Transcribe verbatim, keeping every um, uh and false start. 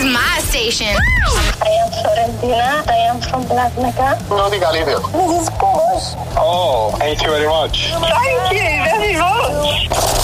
is my station. I am Florentina. I am from Black Mecca. No diga líder. This is Porsche. Oh, thank you very much. Thank you very much.